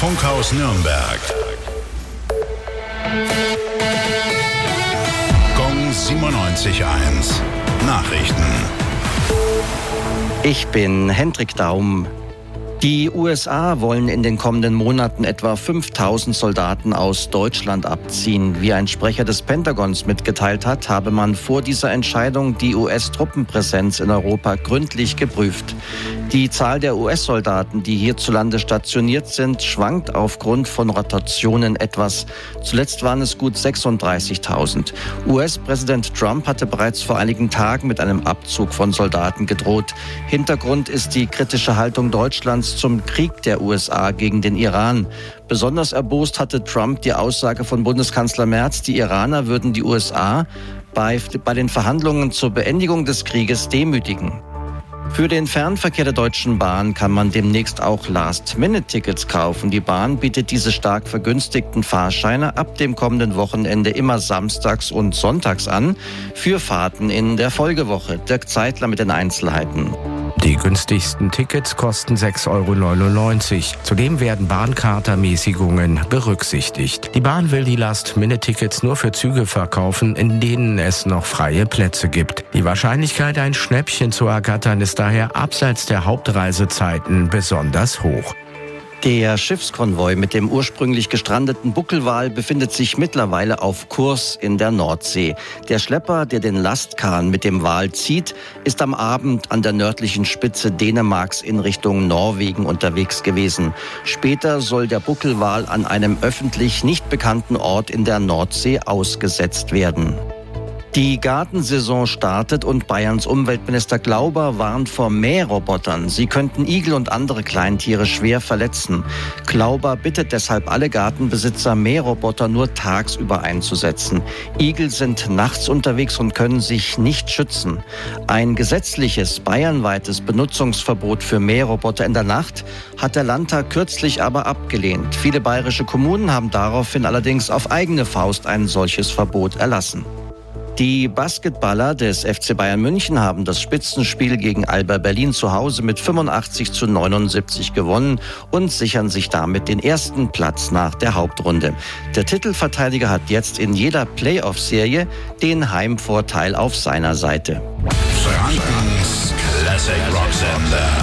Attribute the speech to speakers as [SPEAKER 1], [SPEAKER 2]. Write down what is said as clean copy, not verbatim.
[SPEAKER 1] Funkhaus Nürnberg. Gong 97.1. Nachrichten.
[SPEAKER 2] Ich bin Hendrik Daum. Die USA wollen in den kommenden Monaten etwa 5.000 Soldaten aus Deutschland abziehen. Wie ein Sprecher des Pentagons mitgeteilt hat, habe man vor dieser Entscheidung die US-Truppenpräsenz in Europa gründlich geprüft. Die Zahl der US-Soldaten, die hierzulande stationiert sind, schwankt aufgrund von Rotationen etwas. Zuletzt waren es gut 36.000. US-Präsident Trump hatte bereits vor einigen Tagen mit einem Abzug von Soldaten gedroht. Hintergrund ist die kritische Haltung Deutschlands zum Krieg der USA gegen den Iran. Besonders erbost hatte Trump die Aussage von Bundeskanzler Merz, die Iraner würden die USA bei den Verhandlungen zur Beendigung des Krieges demütigen. Für den Fernverkehr der Deutschen Bahn kann man demnächst auch Last-Minute-Tickets kaufen. Die Bahn bietet diese stark vergünstigten Fahrscheine ab dem kommenden Wochenende immer samstags und sonntags an für Fahrten in der Folgewoche. Dirk Zeitler mit den Einzelheiten.
[SPEAKER 3] Die günstigsten Tickets kosten 6,99 €. Zudem werden Bahnkartermäßigungen berücksichtigt. Die Bahn will die Last-Minute-Tickets nur für Züge verkaufen, in denen es noch freie Plätze gibt. Die Wahrscheinlichkeit, ein Schnäppchen zu ergattern, ist daher abseits der Hauptreisezeiten besonders hoch.
[SPEAKER 2] Der Schiffskonvoi mit dem ursprünglich gestrandeten Buckelwal befindet sich mittlerweile auf Kurs in der Nordsee. Der Schlepper, der den Lastkahn mit dem Wal zieht, ist am Abend an der nördlichen Spitze Dänemarks in Richtung Norwegen unterwegs gewesen. Später soll der Buckelwal an einem öffentlich nicht bekannten Ort in der Nordsee ausgesetzt werden. Die Gartensaison startet und Bayerns Umweltminister Glauber warnt vor Mährobotern. Sie könnten Igel und andere Kleintiere schwer verletzen. Glauber bittet deshalb alle Gartenbesitzer, Mähroboter nur tagsüber einzusetzen. Igel sind nachts unterwegs und können sich nicht schützen. Ein gesetzliches, bayernweites Benutzungsverbot für Mähroboter in der Nacht hat der Landtag kürzlich aber abgelehnt. Viele bayerische Kommunen haben daraufhin allerdings auf eigene Faust ein solches Verbot erlassen. Die Basketballer des FC Bayern München haben das Spitzenspiel gegen Alba Berlin zu Hause mit 85:79 gewonnen und sichern sich damit den ersten Platz nach der Hauptrunde. Der Titelverteidiger hat jetzt in jeder Playoff-Serie den Heimvorteil auf seiner Seite.
[SPEAKER 1] Frankens Classic Rock Sender.